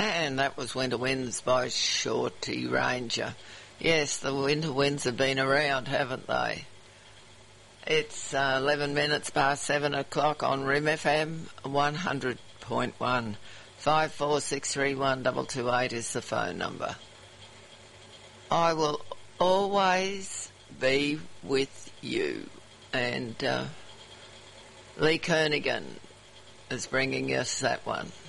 And that was Winter Winds by Shorty Ranger. Yes, the winter winds have been around, haven't they? It's 11 minutes past 7 o'clock on Rim FM 100.1. 54631228 is the phone number. I will always be with you. And Lee Kernaghan is bringing us that one.